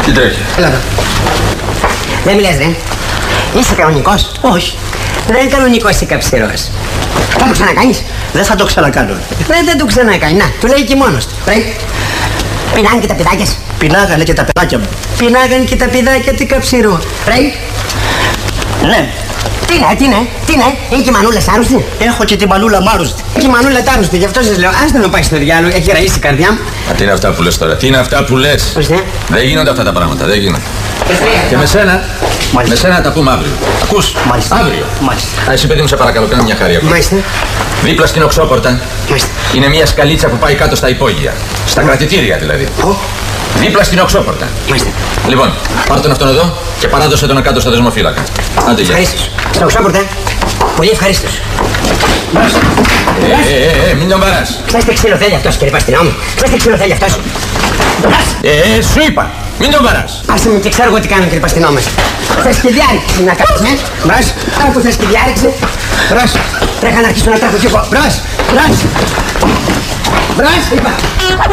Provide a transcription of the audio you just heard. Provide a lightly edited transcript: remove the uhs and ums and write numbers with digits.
Τι τρέχει? Έλα εδώ. Δεν μιλάς, ρε. Είσαι κανονικός? Όχι. Δεν είναι κανονικός, είσαι καψιρός. Θα το ξανακάνεις? Δεν θα το ξανακάνω. Δεν το ξανακάνει. Να, του λέει και μόνος του. Ρε. Πεινάνε και τα παιδάκια σου. Πεινάγανε και τα παιδάκια μου. Πεινάγανε και τα παιδάκια του καψιρού. Ρε. Ναι. Τι είναι, είναι και η μανούλα άρρωστη. Έχω και τη μανούλα μ' άρρωστη. Και η μανούλα άρρωστη, γι' αυτό σας λέω. Άστα να πάει στο διάλογο, έχει ραίσει η καρδιά μου. Τι είναι αυτά που λες τώρα, τι είναι αυτά που λες? Δεν γίνονται αυτά τα πράγματα, δεν γίνονται. Και με σένα, με σένα τα πούμε αύριο. Ακούς? Μάλιστα. Αύριο. Μάλιστα. Εσύ παιδί μου, σε παρακαλώ, κάνε μια χάρη. Μάλιστα. Δίπλα στην οξόπορτα είναι μια σκαλίτσα που πάει κάτω στα υπόγεια. Στα κρατητήρια δηλαδή. Δίπλα στην οξόπορτα. Λοιπόν, πάρ' τον αυτόν εδώ και παράδοσε τον κάτω στο δεσμοφύλακα. Άντε, γεια. Ευχαρίστως. Στην οξόπορτα. Πολύ ευχαρίστως. Μην τον παράς. Ξέρεις τι ξύλο θέλει αυτός, κύριε Παστινόμου? Ξέρεις τι ξύλο θέλει αυτός? Σου είπα, μην τον παράς. Άσε με και ξέρω εγώ τι κάνω, κύριε Παστινόμου. Θες και διάρρηξη να κάνεις, ναι? Μπρος. Άρα που θες και διάρρηξη. Μπρος. Τρέχα να αρχίσω να τρέχω κι εγώ. Μπρος. Μπρος. Μπρος, είπα.